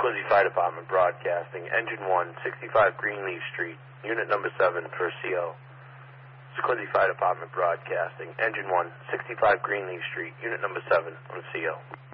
Sequoia Fire Department Broadcasting, Engine 1, 65 Greenleaf Street, Unit number 7 for CO. Sequoia Fire Department Broadcasting, Engine 1, 65 Greenleaf Street, Unit number 7 on CO.